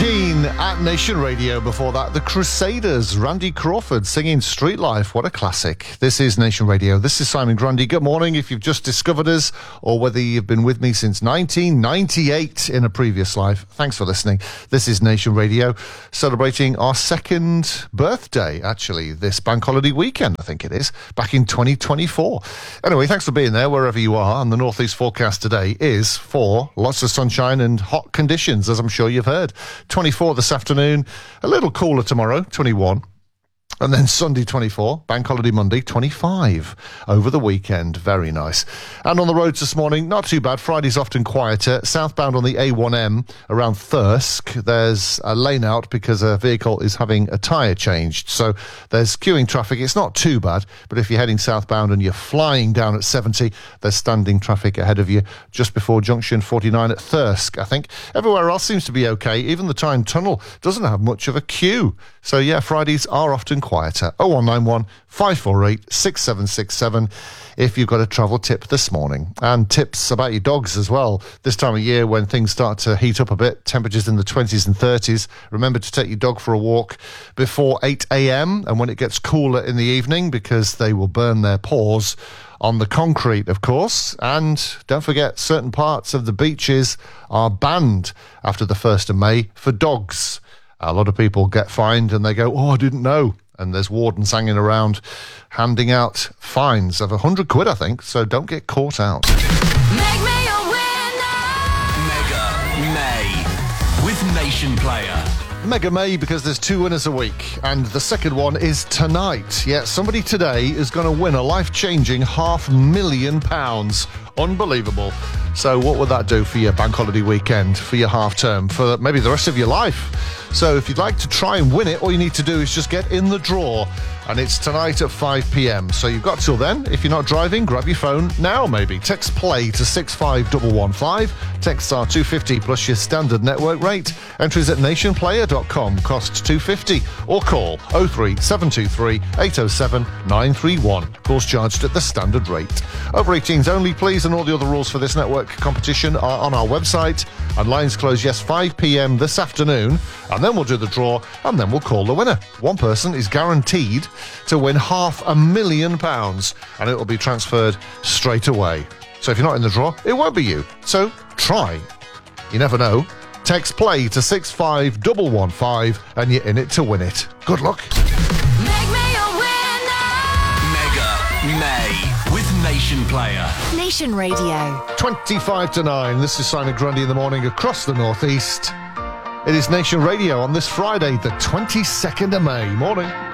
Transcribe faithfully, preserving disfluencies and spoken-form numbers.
Keane at Nation Radio. Before that, the Crusaders, Randy Crawford singing Street Life. What a classic. This is Nation Radio. This is Simon Grundy. Good morning if you've just discovered us or whether you've been with me since nineteen ninety-eight in a previous life. Thanks for listening. This is Nation Radio, celebrating our second birthday, actually, this bank holiday weekend, I think it is, back in twenty twenty-four. Anyway, thanks for being there wherever you are. And the Northeast forecast today is for lots of sunshine and hot conditions, as I'm sure you've heard. twenty-four this afternoon, a little cooler tomorrow, twenty-one. And then Sunday, twenty-four, Bank Holiday Monday, twenty-five over the weekend. Very nice. And on the roads this morning, not too bad. Friday's often quieter. Southbound on the A one M around Thirsk, there's a lane out because a vehicle is having a tyre changed. So there's queuing traffic. It's not too bad, but if you're heading southbound and you're flying down at seventy, there's standing traffic ahead of you just before junction forty-nine at Thirsk, I think. Everywhere else seems to be okay. Even the Tyne Tunnel doesn't have much of a queue. So yeah, Fridays are often quieter. oh one nine one, five four eight, six seven six seven if you've got a travel tip this morning. And tips about your dogs as well. This time of year when things start to heat up a bit, temperatures in the twenties and thirties, remember to take your dog for a walk before eight a.m. and when it gets cooler in the evening, because they will burn their paws on the concrete, of course. And don't forget, certain parts of the beaches are banned after the first of May for dogs. A lot of people get fined and they go, oh, I didn't know. And there's wardens hanging around handing out fines of a hundred quid, I think. So don't get caught out. Make me a winner! Mega May with Nation Player. Mega May, because there's two winners a week, and the second one is tonight. Yeah, somebody today is going to win a life-changing half million pounds. Unbelievable. So what would that do for your bank holiday weekend, for your half term, for maybe the rest of your life? So if you'd like to try and win it, all you need to do is just get in the draw. And it's tonight at five p.m. So you've got till then. If you're not driving, grab your phone now maybe. Text play to six five one one five. Texts are two pounds fifty plus your standard network rate. Entries at nation player dot com. Costs two pounds fifty. Or call oh three seven two three eight oh seven nine three one. Calls charged at the standard rate. Over eighteens only, please. And all the other rules for this network competition are on our website. And lines close, yes, five p.m. this afternoon. And then we'll do the draw, and then we'll call the winner. One person is guaranteed to win half a million pounds, and it will be transferred straight away. So if you're not in the draw, it won't be you. So try. You never know. Text play to six five one one five, and you're in it to win it. Good luck. Make me a winner! Mega May with Nation Player. Nation Radio. twenty-five to nine. This is Simon Grundy in the morning across the Northeast. It is Nation Radio on this Friday, the twenty-second of May. Morning.